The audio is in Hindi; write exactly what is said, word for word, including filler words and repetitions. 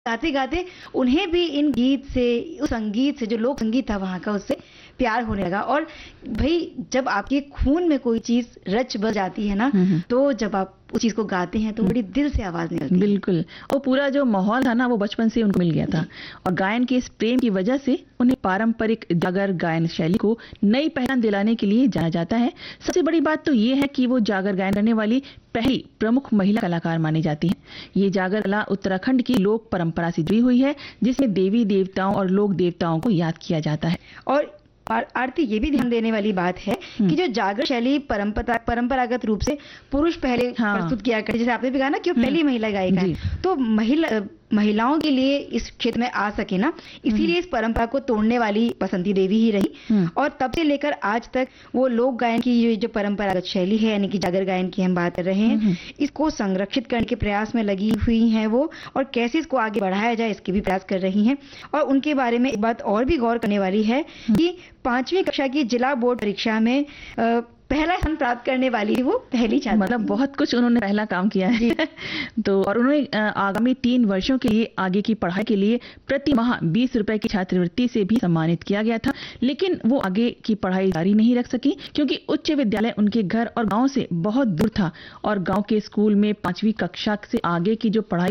गाते-गाते उन्हें भी इन गीत से, उस संगीत से, जो लोक संगीत था वहाँ का, उससे प्यार होने लगा। और भई जब आपके खून में कोई चीज़ रच बस जाती है ना, हुँ, हुँ। तो जब आप उस चीज़ को गाते हैं तो बड़ी दिल से आवाज़ निकलती है। बिल्कुल, वो पूरा जो माहौल था ना वो बचपन से उनको मिल गया था और गायन के इस प्रेम की वजह से उन्हें पारंपरिक जागर गायन शैली को नई पहचान दिलाने के लिए जाना जाता है। सबसे बड़ी बात तो ये है कि वो जागर गायन करने वाली पहली प्रमुख महिला कलाकार मानी जाती हैं। ये जागर कला उत्तराखंड की लोक परंपरा से जुड़ी हुई है, जिसमें देवी देवताओं और लोक देवताओं को याद किया जाता है। और आर- आरती, ये भी ध्यान देने वाली बात है कि जो जागर शैली परंपरा परंपरागत रूप से पुरुष पहले हाँ। प्रस्तुत किया करते, जैसे आपने भी कहा ना कि वो पहली महिला गायिका जी। है, तो महिला महिलाओं के लिए इस क्षेत्र में आ सके ना, इसीलिए इस परंपरा को तोड़ने वाली बसंती देवी ही रही। और तब से लेकर आज तक वो लोक गायन की ये जो परंपरागत शैली है, यानी कि जागर गायन की हम बात कर रहे हैं, इसको संरक्षित करने के प्रयास में लगी हुई हैं वो, और कैसे इसको आगे बढ़ाया जाए इसके भी प्रयास कर रही हैं। और उनके बारे में एक बात और भी गौर करने वाली है कि पांचवी कक्षा की जिला बोर्ड परीक्षा में अ, पहला स्थान प्राप्त करने वाली वो पहली छात्रा। मतलब बहुत कुछ उन्होंने पहला काम किया है। तो और उन्होंने अ, आगामी तीन वर्षों के लिए आगे की पढ़ाई के लिए प्रति माह बीस रुपए की छात्रवृत्ति से भी सम्मानित किया गया था, लेकिन वो आगे की पढ़ाई जारी नहीं रख सकी क्योंकि उच्च विद्यालय उनके घर और गांव से बहुत दूर था और गांव के स्कूल में पांचवी कक्षा से आगे की जो पढ़ाई